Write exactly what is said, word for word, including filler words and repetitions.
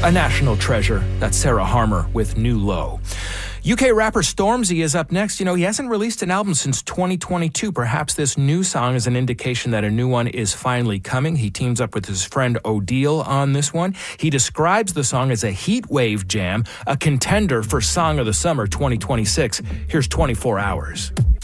A national treasure. That's Sarah Harmer with New Low. U K rapper Stormzy is up next. You know, he hasn't released an album since twenty twenty-two. Perhaps this new song is an indication that a new one is finally coming. He teams up with his friend Odile on this one. He describes the song as a heatwave jam, a contender for Song of the Summer twenty twenty-six. Here's twenty-four hours.